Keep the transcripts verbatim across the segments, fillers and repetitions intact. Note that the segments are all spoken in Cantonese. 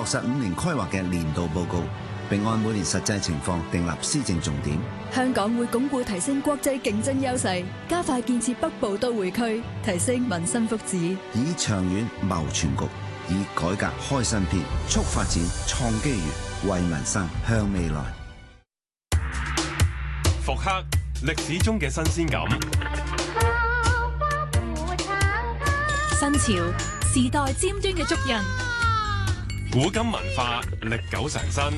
實五年規劃嘅年度報告，並按每年實際情況訂立施政重點。 香港會鞏固提升國際競爭優勢，加快建設北部都會區，提升民生福祉， 以長遠謀全局，以改革開新篇，促發展創機遇，為民生向未來。 復刻歷史中嘅新鮮感， 新潮時代尖端嘅足印， 古今文化歷久常新。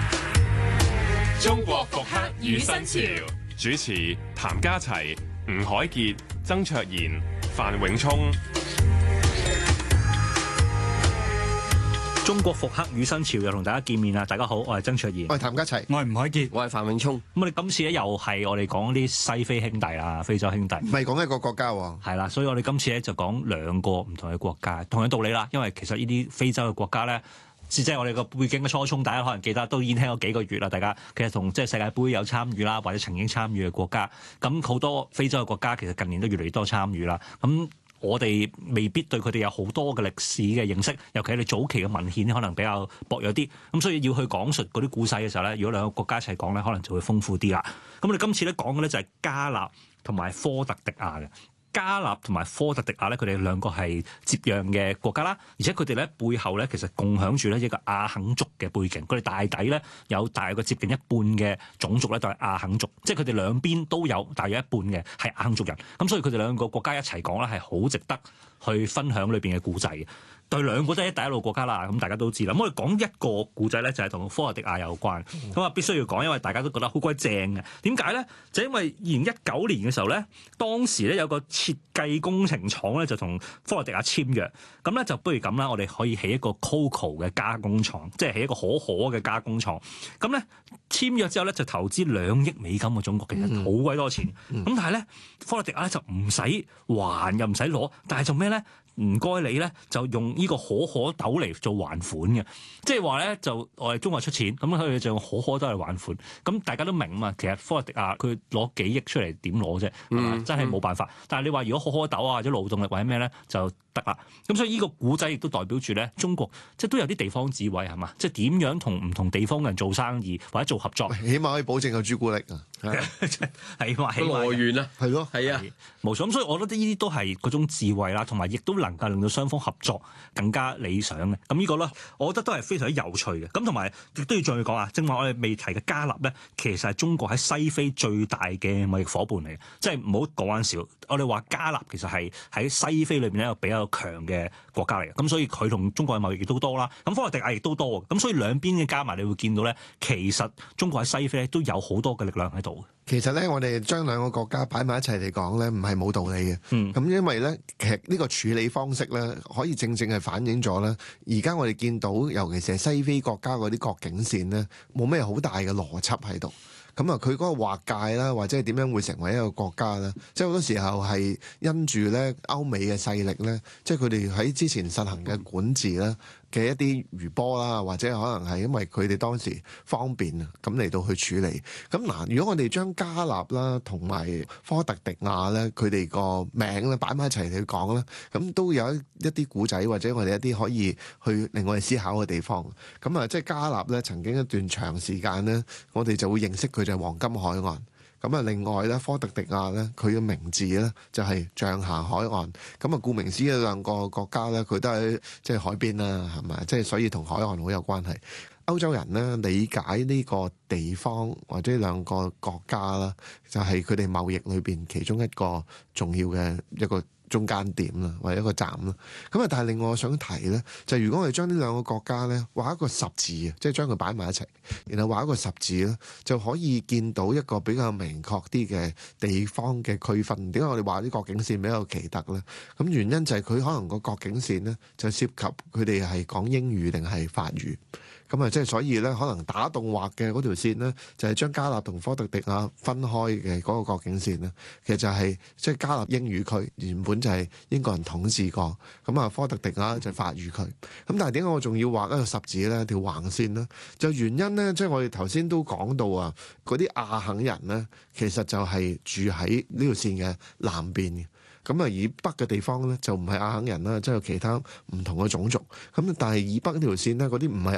中國復刻與新潮，主持譚家齊、吳凱傑、曾卓賢、范永聰。 中國復刻與新潮又同大家見面啦！大家好，我係曾卓賢， 我係譚家齊， 我係吳凱傑， 我係范永聰。 咁我哋今次咧又係我哋講啲西非兄弟啦，非洲兄弟， 唔係講一個國家喎。 係啦，所以我哋今次咧就講兩個唔同嘅國家，同樣道理啦。因為其實呢啲非洲嘅國家咧，即係我哋個背景嘅初衷，大家可能記得都已經聽咗幾個月啦。大家其實同即係世界盃有參與啦，或者曾經參與嘅國家，咁好多非洲嘅國家其實近年都越嚟越多參與啦。咁我哋未必對佢哋有好多嘅歷史嘅認識，尤其係你早期嘅文獻可能比較薄弱啲，咁所以要去講述嗰啲故事嘅時候咧，如果兩個國家一齊講咧，可能就會豐富啲啦。咁我哋今次咧講嘅咧就係加納同埋科特迪亞嘅。加納同埋科特迪亞咧，佢哋兩個係接壤嘅國家啦，而且佢哋咧背後咧其實共享住咧一個阿肯族嘅背景，佢哋大抵咧有大約接近一半嘅種族咧都係阿肯族，即係佢哋兩邊都有大約一半嘅係阿肯族人，咁所以佢哋兩個國家一齊講咧係好值得去分享裏邊嘅故仔嘅。對兩個都係第一路國家啦，咁大家都知啦。咁我哋講一個故仔咧，就係同科特迪亞有關，咁啊必須要講，因為大家都覺得好鬼正嘅。點解咧？就因為二零一九年嘅時候咧，當時咧有個設計工程廠咧就同科特迪亞簽約，咁咧就不如咁啦，我哋可以起一個 cocoa 嘅加工廠，即係起一個可可嘅加工廠。咁咧簽約之後咧就投資兩億美金嘅總國，其實好鬼多錢。咁、嗯、但係咧科特迪亞咧就唔使還又唔使攞，但係做咩咧？唔該你咧就用呢個可可豆嚟做還款嘅，即係話咧就我哋中國出錢，咁佢哋就用可可豆嚟還款。咁大家都明啊嘛，其實科特迪亞佢攞幾億出嚟點攞啫？係嘛、嗯，真係冇辦法。嗯、但係你話如果可可豆啊或者勞動力或者咩咧就得啦。咁所以呢個古仔亦都代表住咧中國即係都有啲地方智慧係嘛，即係點樣同唔同地方嘅人做生意或者做合作， 起碼可以保證有朱古力啊， 係話起碼來源啊， 係咯， 係啊， 冇錯。咁所以我覺得呢啲都係嗰種智慧啦，同埋亦都能夠令到雙方合作更加理想嘅。咁呢個咧，我覺得都係非常之有趣嘅。咁同埋亦都要再講啊，正話我哋未提嘅加納咧，其實係中國喺西非最大嘅貿易伙伴嚟嘅，即係唔好講玩笑。我哋話加納其實係喺西非裏邊一個比較強嘅國家嚟嘅，咁所以佢同中國嘅貿易亦都多啦。咁科特迪亞亦都多，咁所以兩邊嘅加埋，你會見到咧，其實中國喺西非咧都有好多嘅力量喺度。 其實咧，我哋將兩個國家擺埋一齊嚟講咧，唔係冇道理嘅。 嗯， 咁因為咧，其實呢個處理方式咧，可以正正係反映咗咧，而家我哋見到，尤其是係西非國家嗰啲國境線咧，冇咩好大嘅邏輯喺度。咁啊，佢嗰個劃界啦，或者係點樣會成為一個國家咧？即係好多時候係因住咧歐美嘅勢力咧，即係佢哋喺之前實行嘅管治咧嘅一啲餘波啦，或者可能係因為佢哋當時方便啊，咁嚟到去處理。咁嗱，如果我哋將加納啦同埋科特迪亞咧，佢哋個名咧擺埋一齊嚟講咧，咁都有一啲古仔或者我哋一啲可以去令我哋思考嘅地方。咁啊，即係加納咧，曾經一段長時間咧，我哋就會認識佢就係黃金海岸。咁啊，另外咧，科特迪亞咧，佢嘅名字咧就係象牙海岸。咁啊，顧名思義，兩個國家咧，佢都喺即係海邊啦，係咪？即係所以同海岸好有關係。歐洲人咧理解呢個地方或者兩個國家啦，就係佢哋貿易裏邊其中一個重要嘅一個中間點啦，或者一個站啦。咁啊，但係另外我想提咧，就係如果我哋將呢兩個國家咧畫一個十字啊，即係將佢擺埋一齊，然後畫一個十字咧，就可以見到一個比較明確啲嘅地方嘅區分。點解我哋話啲國境線比較奇特咧？咁原因就係佢可能個國境線咧就涉及佢哋係講英語定係法語。咁啊，即係所以咧，可能打動畫嘅嗰條線咧，就係將加納同科特迪亞分開嘅嗰個國境線咧，其實就係即係加納英語區，原本就係英國人統治過，咁啊科特迪亞就係法語區。咁但係點解我仲要畫一個十字咧，條橫線咧？就原因咧，即係我哋頭先都講到啊，嗰啲阿肯人咧，其實就係住喺呢條線嘅南邊嘅。咁啊，以北嘅地方咧就唔係阿肯人啦，即係有其他唔同嘅種族。咁但係以北呢條線咧，嗰啲唔係